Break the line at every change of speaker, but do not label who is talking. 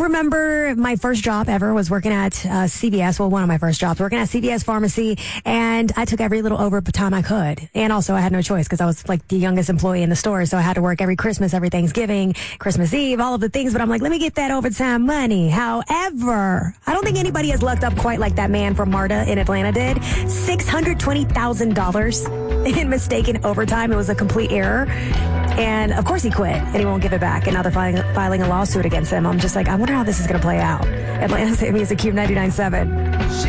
remember my first job ever was working at CVS. Well, one of my first jobs, working at CVS Pharmacy, and I took every little overtime I could. And also, I had no choice because I was like the youngest employee in the store, so I had to work every Christmas, every Thanksgiving, Christmas Eve, all of the things. But I'm like, let me get that overtime money. However, I don't think anybody has lucked up quite like that man from MARTA in Atlanta did. $620,000 in mistaken overtime. It was a complete error. And of course he quit, and he won't give it back. And now they're filing a lawsuit against him. I'm just like, I wonder how this is going to play out. Atlanta Music Cube 99.7.